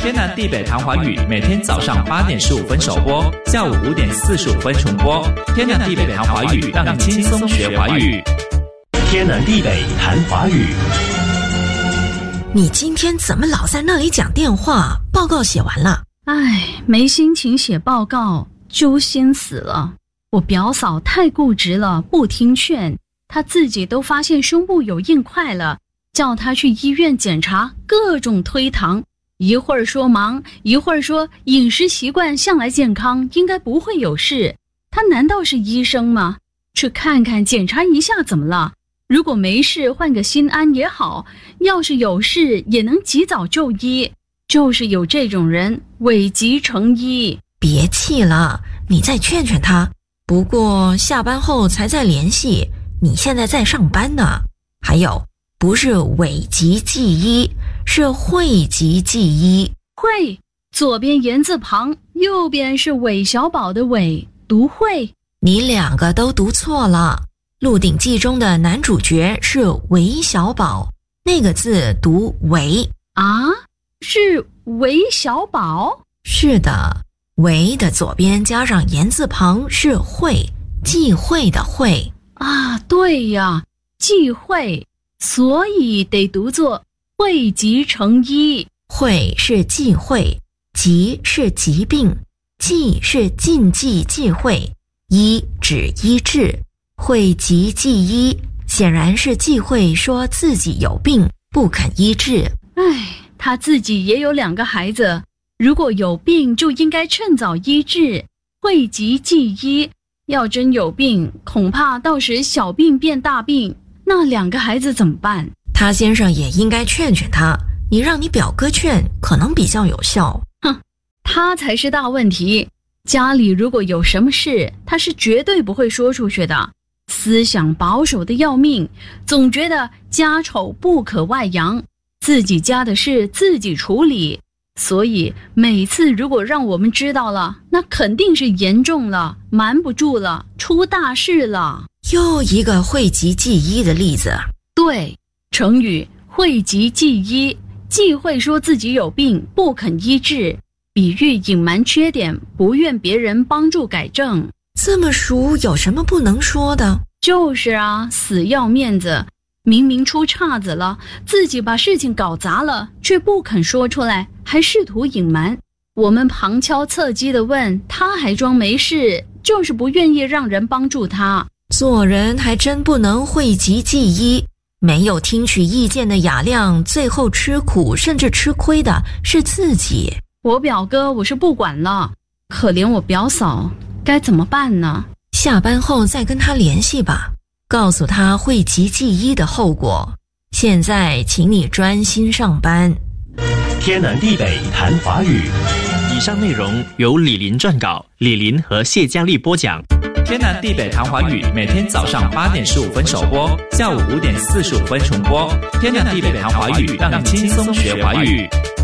天南地北谈华语，每天早上8点15分首播，下午5点45分重播。天南地北谈华语，让你轻松学华语。 天南地北谈华语。 你今天怎么老在那里讲电话？报告写完了。 没心情写报告，揪心死了。我表嫂太固执了，不听劝，她自己都发现胸部有硬块了，叫她去医院检查，各种推搪。一会儿说忙，一会儿说饮食习惯向来健康，应该不会有事。他难道是医生吗？去看看检查一下怎么了？如果没事换个心安也好，要是有事也能及早就医。就是有这种人伪急成医。 别气了，你再劝劝他。不过下班后才再联系，你现在在上班呢。还有，不是伪急记医，是讳疾忌医。 讳，左边言字旁，右边是韦小宝的韦，读讳。 你两个都读错了。《鹿鼎记》中的男主角是韦小宝，那个字读韦啊？是韦小宝？ 是的，韦的左边加上言字旁是讳，忌讳的讳啊。对呀，忌讳，所以得读作讳疾成医。 讳是忌讳，疾是疾病，忌是禁忌忌讳，医指医治。讳疾忌医显然是忌讳说自己有病不肯医治。 他自己也有2个孩子，如果有病就应该趁早医治。讳疾忌医，要真有病，恐怕到时小病变大病，那2个孩子怎么办？ 他先生也应该劝劝他，你让你表哥劝可能比较有效。 他才是大问题。家里如果有什么事，他是绝对不会说出去的。思想保守的要命，总觉得家丑不可外扬，自己家的事自己处理。所以每次如果让我们知道了，那肯定是严重了，瞒不住了，出大事了。 又一个讳疾忌医的例子。 对，成语讳疾忌医，忌讳说自己有病不肯医治，比喻隐瞒缺点，不愿别人帮助改正。 这么熟，有什么不能说的？ 就是啊，死要面子，明明出岔子了，自己把事情搞砸了，却不肯说出来，还试图隐瞒。我们旁敲侧击地问，他还装没事，就是不愿意让人帮助他。 做人还真不能讳疾忌医，没有听取意见的雅量，最后吃苦甚至吃亏的是自己。 我表哥我是不管了，可怜我表嫂，该怎么办呢？ 下班后再跟他联系吧，告诉他讳疾忌医的后果。现在请你专心上班。 天南地北谈华语。 以上内容由李林撰稿，李林和谢佳丽播讲。天南地北谈华语，每天早上8点15分首播，下午5点45分重播。天南地北谈华语，让你轻松学华语。